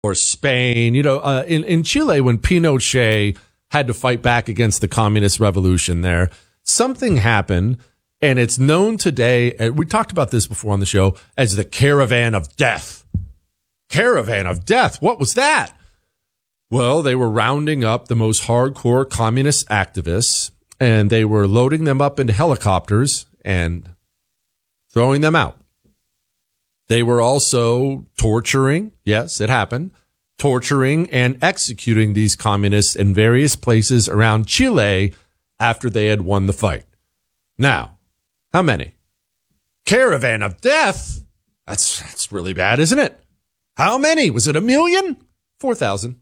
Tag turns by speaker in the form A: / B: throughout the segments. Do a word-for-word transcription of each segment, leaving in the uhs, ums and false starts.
A: or Spain. You know, uh, in, in Chile, when Pinochet had to fight back against the communist revolution there, something happened, and it's known today, and we talked about this before on the show, as the Caravan of Death. Caravan of Death. What was that? Well, they were rounding up the most hardcore communist activists, and they were loading them up into helicopters and throwing them out. They were also torturing, yes, it happened, torturing and executing these communists in various places around Chile after they had won the fight. Now, how many? Caravan of Death? That's, that's really bad, isn't it? How many? Was it a million? four thousand.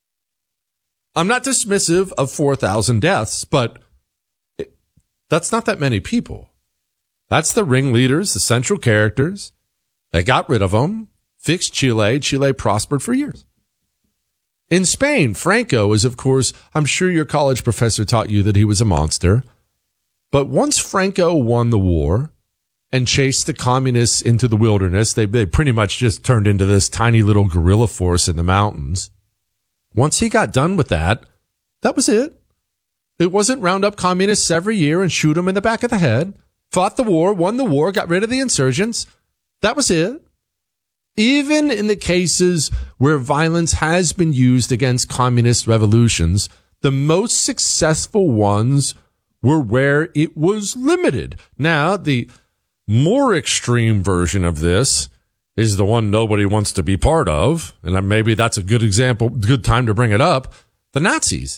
A: I'm not dismissive of four thousand deaths, but it, that's not that many people. That's the ringleaders, the central characters. They got rid of them, fixed Chile. Chile prospered for years. In Spain, Franco is, of course, I'm sure your college professor taught you that he was a monster. But once Franco won the war and chased the communists into the wilderness, they, they pretty much just turned into this tiny little guerrilla force in the mountains. Once he got done with that, that was it. It wasn't round up communists every year and shoot them in the back of the head. Fought the war, won the war, got rid of the insurgents. That was it. Even in the cases where violence has been used against communist revolutions, the most successful ones were where it was limited. Now, the more extreme version of this is the one nobody wants to be part of, and maybe that's a good example, good time to bring it up. The Nazis.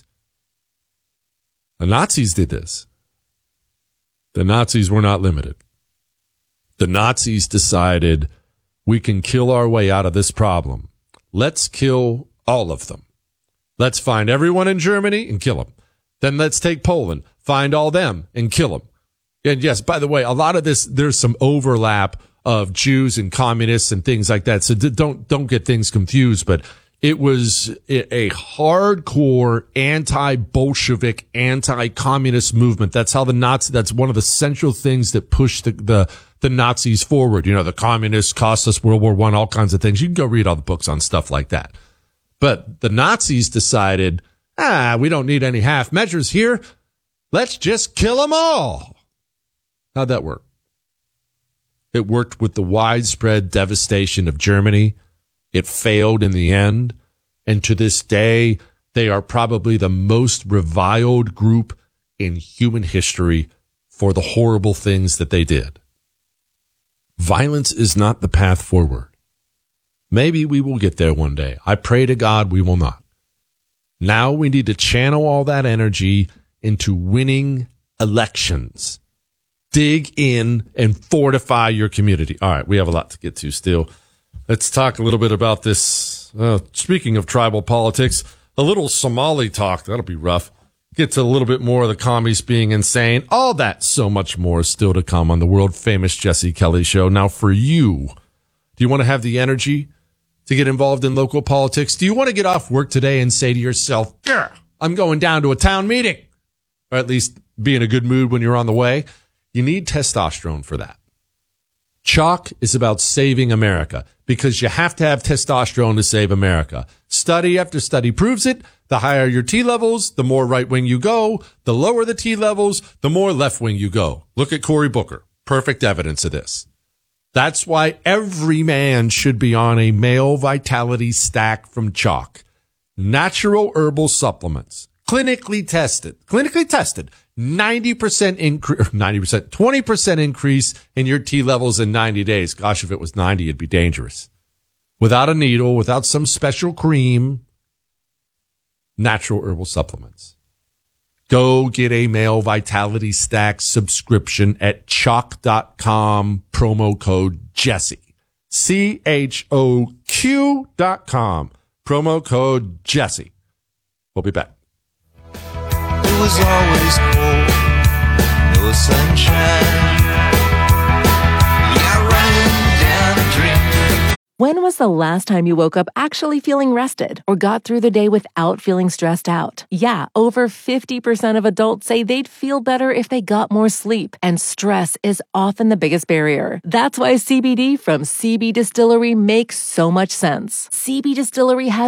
A: The Nazis did this. The Nazis were not limited. The Nazis decided we can kill our way out of this problem. Let's kill all of them. Let's find everyone in Germany and kill them. Then let's take Poland, find all them and kill them. And yes, by the way, a lot of this, there's some overlap of Jews and communists and things like that. So don't, don't get things confused, but it was a hardcore anti-Bolshevik, anti-communist movement. That's how the Nazi, that's one of the central things that pushed the, the, the Nazis forward. You know, the communists cost us World War One, all kinds of things. You can go read all the books on stuff like that. But the Nazis decided, ah, we don't need any half measures here. Let's just kill them all. How'd that work? It worked with the widespread devastation of Germany. It failed in the end. And to this day, they are probably the most reviled group in human history for the horrible things that they did. Violence is not the path forward. Maybe we will get there one day. I pray to God we will not. Now we need to channel all that energy into winning elections. Dig in and fortify your community. All right, we have a lot to get to still. Let's talk a little bit about this. Uh, speaking of tribal politics, a little Somali talk. That'll be rough. Get to a little bit more of the commies being insane. All that, so much more is still to come on the world famous Jesse Kelly Show. Now, for you, do you want to have the energy to get involved in local politics? Do you want to get off work today and say to yourself, yeah, I'm going down to a town meeting? Or at least be in a good mood when you're on the way? You need testosterone for that. Chalk is about saving America because you have to have testosterone to save America. Study after study proves it. The higher your T levels, the more right wing you go. The lower the T levels, the more left wing you go. Look at Cory Booker. Perfect evidence of this. That's why every man should be on a male vitality stack from Chalk. Natural herbal supplements. Clinically tested. Clinically tested. ninety percent increase, ninety percent, twenty percent increase in your T levels in ninety days. Gosh, if it was ninety, it'd be dangerous. Without a needle, without some special cream, natural herbal supplements. Go get a male vitality stack subscription at chalk dot com, promo code Jesse. C H O Q dot com, promo code Jesse. We'll be back.
B: It was always cold, no sunshine.
C: When was the last time you woke up actually feeling rested or got through the day without feeling stressed out? Yeah, over fifty percent of adults say they'd feel better if they got more sleep, and stress is often the biggest barrier. That's why C B D from C B Distillery makes so much sense. C B Distillery has